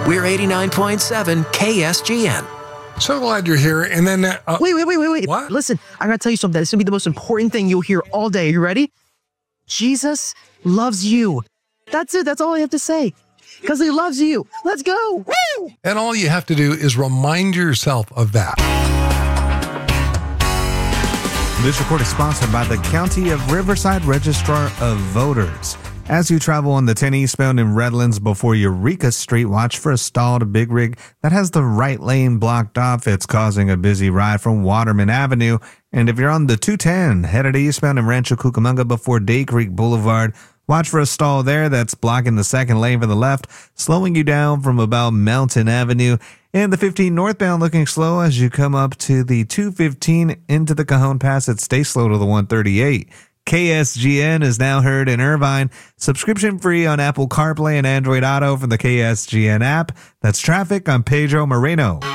We're 89.7 KSGN. So glad you're here. And then... Wait. What? Listen, I gotta tell you something. This is gonna be the most important thing you'll hear all day. Are you ready? Jesus loves you. That's it. That's all I have to say. Because he loves you. Let's go. Woo! And all you have to do is remind yourself of that. This report is sponsored by the County of Riverside Registrar of Voters. As you travel on the 10 eastbound in Redlands before Eureka Street, watch for a stalled big rig that has the right lane blocked off. It's causing a busy ride from Waterman Avenue. And if you're on the 210, headed eastbound in Rancho Cucamonga before Day Creek Boulevard, watch for a stall there that's blocking the second lane from the left, slowing you down from about Mountain Avenue. And the 15 northbound looking slow as you come up to the 215 into the Cajon Pass. Stay slow to the 138. KSGN is now heard in Irvine. Subscription free on Apple CarPlay and Android Auto from the KSGN app. That's traffic. I'm Pedro Moreno.